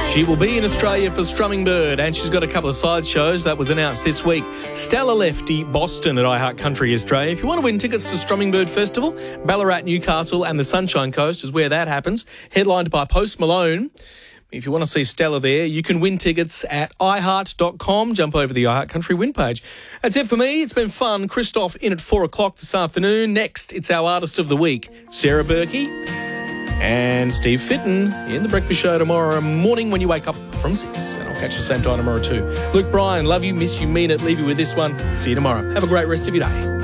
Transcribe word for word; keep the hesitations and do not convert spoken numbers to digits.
She will be in Australia for Strumming Bird, and she's got a couple of side shows that was announced this week. Stella Lefty, Boston at iHeart Country Australia. If you want to win tickets to Strumming Bird Festival, Ballarat, Newcastle and the Sunshine Coast is where that happens, headlined by Post Malone. If you want to see Stella there, you can win tickets at i heart dot com. Jump over the iHeart Country win page. That's it for me. It's been fun. Christoph in at four o'clock this afternoon. Next, it's our Artist of the Week, Sarah Berkey and Steve Fitton in the Breakfast Show tomorrow morning when you wake up from six. And I'll catch you same time tomorrow too. Luke Bryan, love you, miss you, mean it, leave you with this one. See you tomorrow. Have a great rest of your day.